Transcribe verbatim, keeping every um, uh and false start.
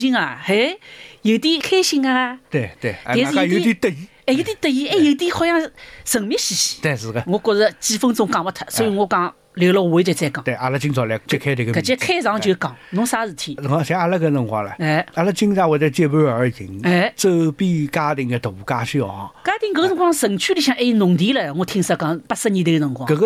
情啊，还有点开心啊。 对对， 但是有点得意， 还有点得意，还有点好像神秘兮兮。 对是个。 我觉着几分钟讲勿脱，所以我讲留了下一节再讲。 对，阿拉今朝来揭开这个。 搿节开场就讲，侬啥事体？ 像阿拉搿辰光了， 哎， 阿拉经常会得结伴而行， 哎， 走遍家庭的大街小巷。 家庭搿辰光城区里向还有农田唻，我听说讲八十年代个辰光。